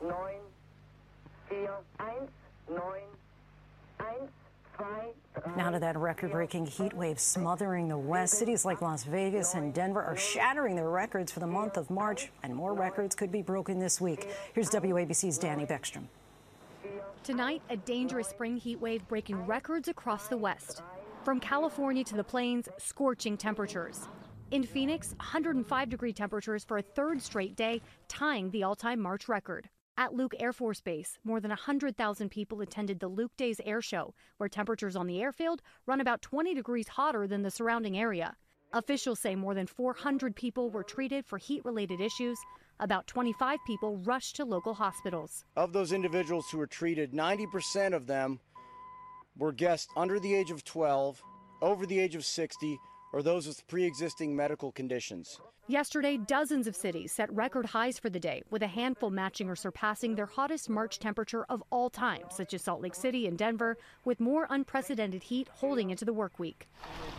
Now to that record-breaking heat wave smothering the West. Cities like Las Vegas and Denver are shattering their records for the month of March, and more records could be broken this week. Here's WABC's Danny Beckstrom. Tonight, a dangerous spring heat wave breaking records across the West. From California to the plains, scorching temperatures. In Phoenix, 105-degree temperatures for a third straight day, tying the all-time March record. At Luke Air Force Base, more than 100,000 people attended the Luke Days Air Show, where temperatures on the airfield run about 20 degrees hotter than the surrounding area. Officials say more than 400 people were treated for heat-related issues. About 25 people rushed to local hospitals. Of those individuals who were treated, 90% of them were guests under the age of 12, over the age of 60, or those with pre-existing medical conditions. Yesterday, dozens of cities set record highs for the day, with a handful matching or surpassing their hottest March temperature of all time, such as Salt Lake City and Denver, with more unprecedented heat holding into the work week.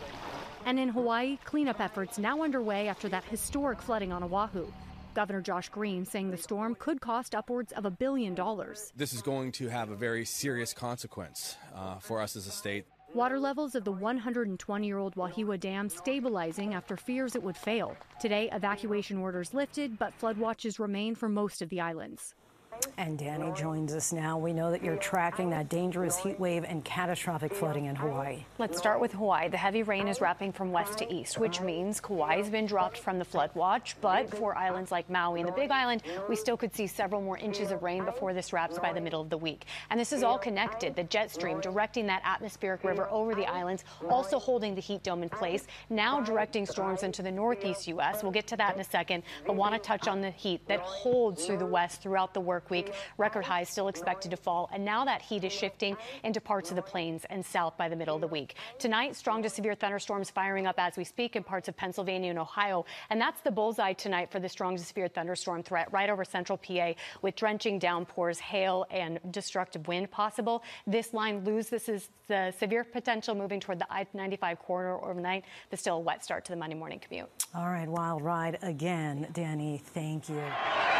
And in Hawaii, cleanup efforts now underway after that historic flooding on Oahu. Governor Josh Green saying the storm could cost upwards of $1 billion. This is going to have a very serious consequence for us as a state. Water levels of the 120-year-old Wahiawa Dam stabilizing after fears it would fail. Today, evacuation orders lifted, but flood watches remain for most of the islands. And Danny joins us now. We know that you're tracking that dangerous heat wave and catastrophic flooding in Hawaii. Let's start with Hawaii. The heavy rain is wrapping from west to east, which means Kauai's been dropped from the flood watch. But for islands like Maui and the Big Island, we still could see several more inches of rain before this wraps by the middle of the week. And this is all connected. The jet stream directing that atmospheric river over the islands, also holding the heat dome in place, now directing storms into the northeast U.S. We'll get to that in a second, but want to touch on the heat that holds through the west throughout the work week. Record highs still expected to fall, and now that heat is shifting into parts of the plains and south by the middle of the week. Tonight, strong to severe thunderstorms firing up as we speak in parts of Pennsylvania and Ohio, and that's the bullseye tonight for the strong to severe thunderstorm threat right over central PA, with drenching downpours, hail, and destructive wind possible. This line this is the severe potential moving toward the I-95 corridor overnight, but still a wet start to the Monday morning commute. All right, wild ride again. Danny, thank you.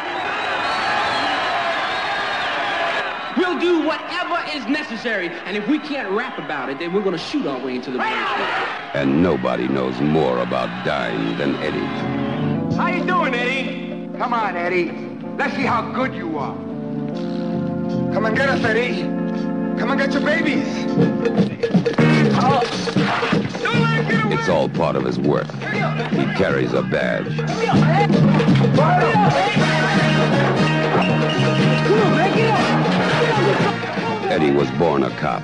We'll do whatever is necessary, and if we can't rap about it, then we're going to shoot our way into the And nobody knows more about dying than Eddie. How you doing, Eddie? Come on, Eddie. Let's see how good you are. Come and get us, Eddie. Come and get your babies. It's all part of his work. He carries a badge. Eddie was born a cop.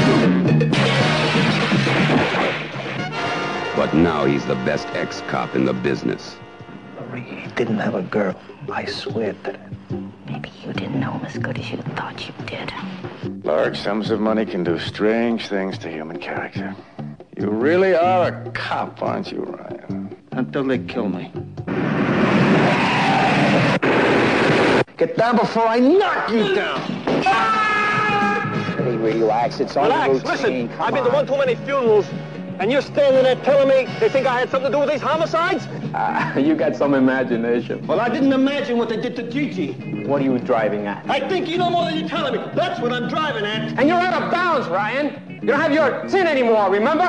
But now he's the best ex-cop in the business. He didn't have a girl. I swear to it. Maybe you didn't know him as good as you thought you did. Large sums of money can do strange things to human character. You really are a cop, aren't you, Ryan? Until they kill me. Get down before I knock you down! Hey, relax. It's on routine. Listen, I've been to one too many funerals, and you're standing there telling me they think I had something to do with these homicides? You got some imagination. Well, I didn't imagine what they did to Gigi. What are you driving at? I think you know more than you're telling me. That's what I'm driving at. And you're out of bounds, Ryan. You don't have your tin anymore, remember?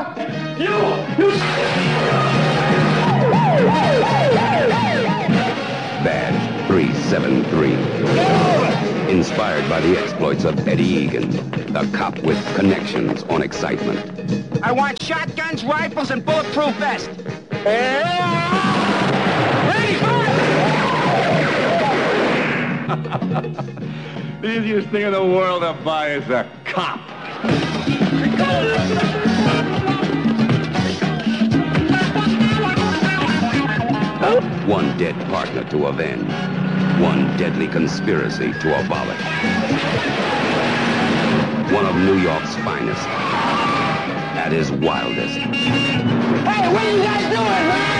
Badge 373. Inspired by the exploits of Eddie Egan, the cop with connections on excitement. I want shotguns, rifles, and bulletproof vests. Ready, The easiest thing in the world to buy is a cop. One dead partner to avenge. One deadly conspiracy to abolish. One of New York's finest. At his wildest. Hey, what are you guys doing, man?